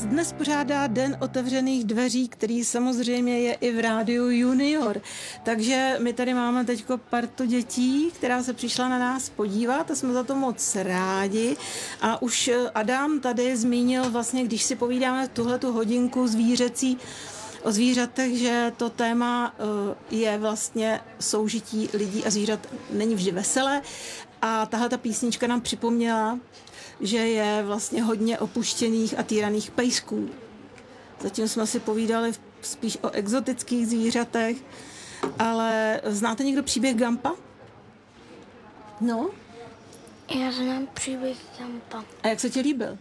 dnes pořádá Den otevřených dveří, který samozřejmě je i v rádiu Junior. Takže my tady máme teďko partu dětí, která se přišla na nás podívat a jsme za to moc rádi. A už Adam tady zmínil vlastně, když si povídáme tuhletu hodinku zvířecí o zvířatech, že to téma je vlastně soužití lidí a zvířat není vždy veselé. A tahle ta písnička nám připomněla, že je vlastně hodně opuštěných a týraných pejsků. Zatím jsme si povídali spíš o exotických zvířatech, ale znáte někdo příběh Gampa? No? Já znám příběh Gampa. A jak se ti líbil?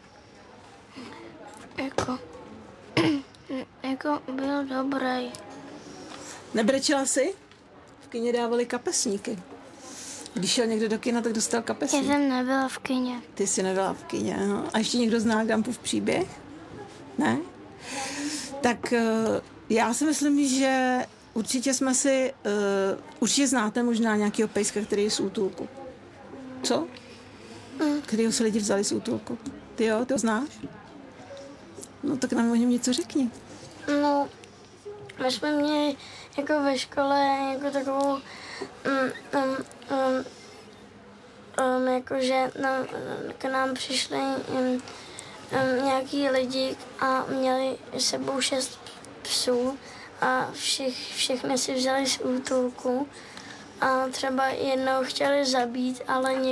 Jako byl dobrý. Nebrečela jsi? V kyně dávali kapesníky. Když šel někdo do kina, tak dostal kapesník. Já jsem nebyla v kyně. Ty jsi nebyla v kyně, no. A ještě někdo zná Gampův příběh? Ne? Tak já si myslím, že určitě určitě znáte možná nějakého pejska, který je z útulku. Co? Kterýho se lidi vzali z útulku. Ty jo, ty ho znáš? No tak nám o něm něco řekni. No, my jsme měli jako ve škole jako takovou jakože k nám přišli nějaký lidi a měli s sebou 6 psů a všechny si vzali z útulku a třeba jednou chtěli zabít,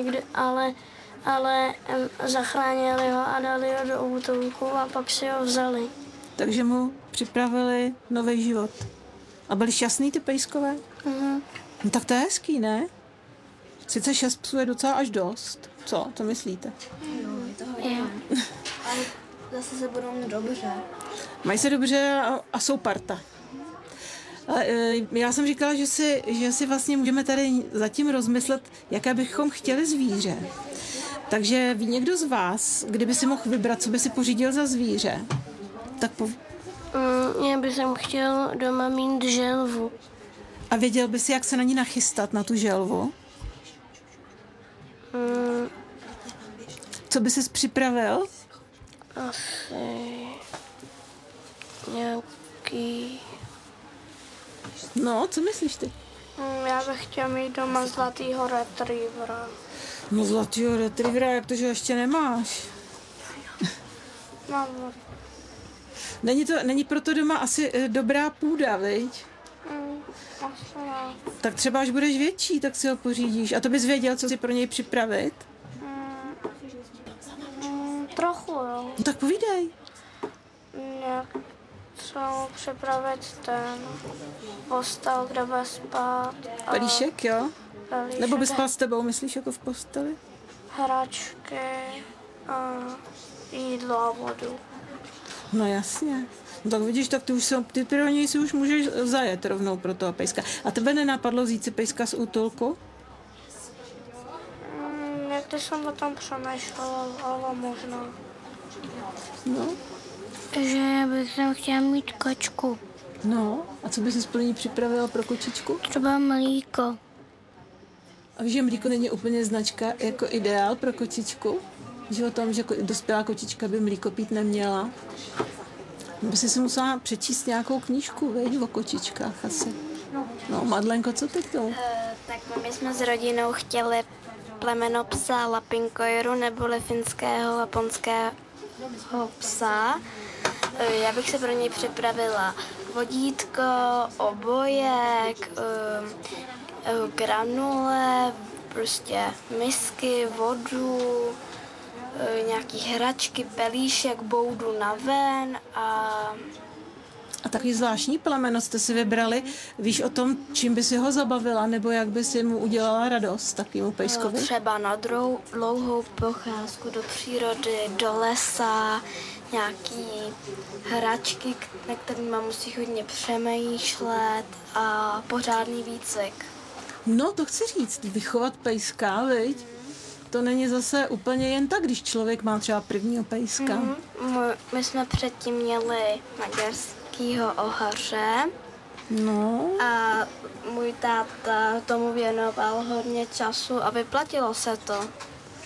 ale zachránili ho a dali ho do útulku a pak si ho vzali. Takže mu připravili nový život. A byli šťastný ty pejskové? Mhm. No tak to je hezký, ne? Sice 6 psů je docela až dost. Co? To myslíte? Jo, je to hodně. Ale zase se budou mít dobře. Mají se dobře a jsou parta. Ale já jsem říkala, že si vlastně můžeme tady zatím rozmyslet, jaké bychom chtěli zvíře. Takže ví někdo z vás, kdyby si mohl vybrat, co by si pořídil za zvíře, tak Já bych chtěl doma mít želvu. A věděl by si, jak se na ní nachystat, na tu želvu? Co by ses připravil? Asi nějaký... No, co myslíš ty? Já bych chtěl mít doma zlatýho retrievera. No zlatýho retrievera, jak to, že ještě nemáš? Mám. Není proto doma asi dobrá půda, viď? Asi ne. Tak třeba až budeš větší, tak si ho pořídíš. A to bys věděl, co si pro něj připravit? Trochu, jo. No tak povídej. Co připravit postel, kde bude spát. Pelíšek, jo? Pelíšek. Nebo by spal s tebou, myslíš, jako v posteli? Hračky, jídlo a vodu. No jasně. No tak vidíš, tak ty pro něj si už můžeš zajet rovnou pro toho pejska. A tebe nenapadlo vzít si pejska z útulku? Někdy jsem o tom přemýšlela, ale možná. No. Že já bych tam chtěla mít kočku. No, a co bys si pro ní připravila pro kočičku? Třeba mlíko. A víš, že mlíko není úplně značka jako ideál pro kočičku? Že o tom, že dospělá kočička by mlíko pít neměla? By si musela přečíst nějakou knížku, veď, o kočičkách asi. No, Madlenko, co ty k tomu? Tak my jsme s rodinou chtěli plemeno psa Lapinkoiru neboli finského laponského psa. Já bych se pro něj připravila vodítko, obojek, granule, prostě misky, vodu, nějaký hračky, pelíšek, boudu na ven A takový zvláštní plemeno jste si vybrali. Víš o tom, čím by si ho zabavila, nebo jak by si mu udělala radost takovému pejskovi? třeba na dlouhou procházku do přírody, do lesa, nějaký hračky, na kterými musí hodně přemýšlet a pořádný výcvik. No, to chci říct, vychovat pejska, viď? To není zase úplně jen tak, když člověk má třeba prvního pejska. My jsme předtím měli maďarskýho ohaře. No. A můj táta tomu věnoval hodně času a vyplatilo se to.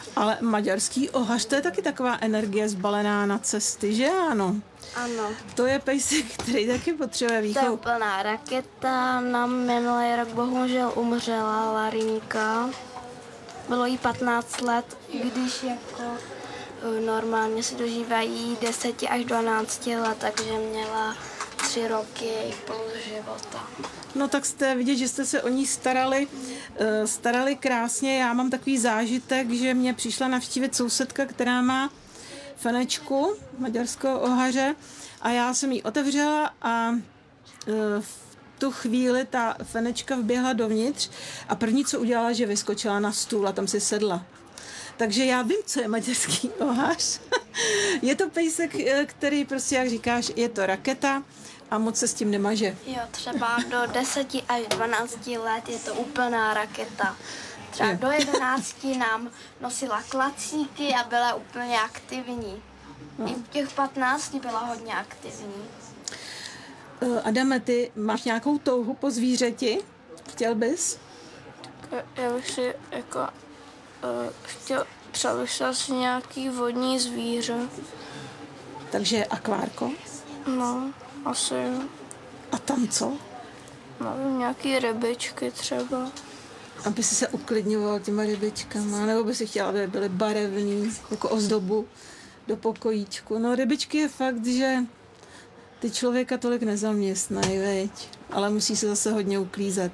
Ale maďarský ohař, to je taky taková energie zbalená na cesty, že ano? Ano. To je pejsek, který taky potřebuje To je výchovu. úplná raketa. Nám minulý rok bohužel umřela Larinka. Bylo jí 15 let, když jako normálně se dožívají 10 až 12 let, takže měla 3 roky plus života. No tak jste vidět, že jste se o ní starali krásně. Já mám takový zážitek, že mě přišla navštívit sousedka, která má fenečku maďarského ohaře a já jsem ji otevřela a v tu chvíli ta fenečka vběhla dovnitř a první, co udělala, že vyskočila na stůl a tam si sedla. Takže já vím, co je maďarský ohař. Je to pejsek, který prostě, jak říkáš, je to raketa a moc se s tím nemaže. Jo, třeba do 10 až 12 let je to úplná raketa. Třeba do 11 nám nosila klacíky a byla úplně aktivní. I v těch 15 byla hodně aktivní. Adame, ty máš nějakou touhu po zvířeti? Chtěl bys? Já bych si jako chtěl, třeba bych si asi nějaký vodní zvíře. Takže akvárko. No, asi jo. A tam co? Nevím, nějaký rybičky třeba. Aby si se uklidňoval těma rybičkama, nebo by si chtěla, aby byly barevný, jako ozdobu do pokojíčku. No rybičky je fakt, že ty člověka tolik nezaměstnají, veď? Ale musí se zase hodně uklízet.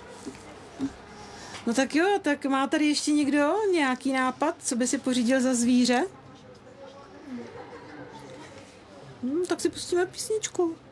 No tak jo, tak má tady ještě někdo nějaký nápad, co by si pořídil za zvíře? Tak si pustíme písničku.